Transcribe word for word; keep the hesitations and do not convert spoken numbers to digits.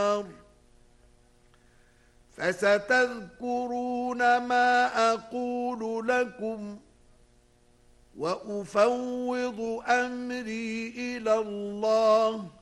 فستذكرون ما أقول لكم وأفوض أمري إلى الله